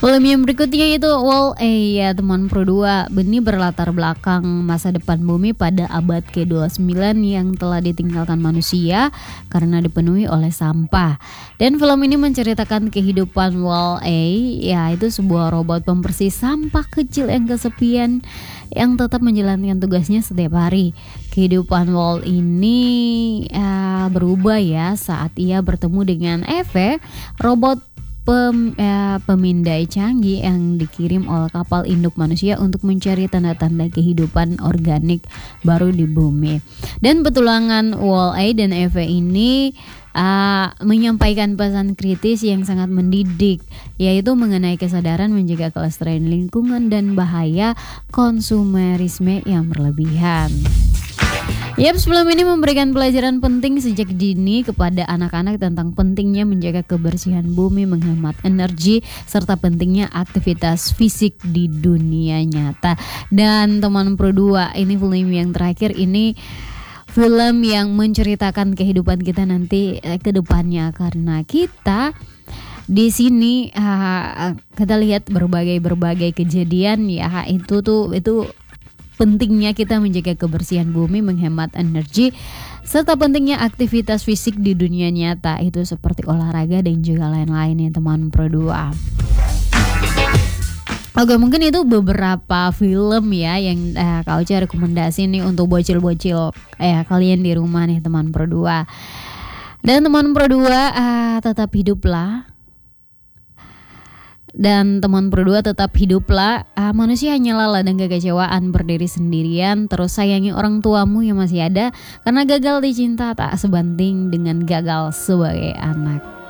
Film yang berikutnya itu Wall-E ya teman Pro 2. Ini berlatar belakang masa depan bumi pada abad ke-29 yang telah ditinggalkan manusia karena dipenuhi oleh sampah. Dan film ini menceritakan kehidupan Wall-E, yaitu sebuah robot pembersih sampah kecil yang kesepian yang tetap menjalankan tugasnya setiap hari. Kehidupan Wall ini berubah ya saat ia bertemu dengan Eve, robot pemindai canggih yang dikirim oleh kapal induk manusia untuk mencari tanda-tanda kehidupan organik baru di bumi. Dan petualangan Wall-E dan Eve ini menyampaikan pesan kritis yang sangat mendidik, yaitu mengenai kesadaran menjaga kelestarian lingkungan dan bahaya konsumerisme yang berlebihan. Film ini memberikan pelajaran penting sejak dini kepada anak-anak tentang pentingnya menjaga kebersihan bumi, menghemat energi, serta pentingnya aktivitas fisik di dunia nyata. Dan teman Pro 2, ini film yang terakhir, ini film yang menceritakan kehidupan kita nanti ke depannya, karena kita di sini kita lihat berbagai kejadian ya, itu pentingnya kita menjaga kebersihan bumi, menghemat energi, serta pentingnya aktivitas fisik di dunia nyata, itu seperti olahraga dan juga lain-lain ya teman Pro 2. Oke, mungkin itu beberapa film ya yang Kak Ocha rekomendasi nih untuk bocil-bocil kalian di rumah nih teman Pro 2. Dan teman Pro 2 tetap hiduplah. Dan teman Pro 2 tetap hiduplah. Manusia hanyalah ladang kekecewaan, berdiri sendirian. Terus sayangi orang tuamu yang masih ada, karena gagal dicinta tak sebanding dengan gagal sebagai anak.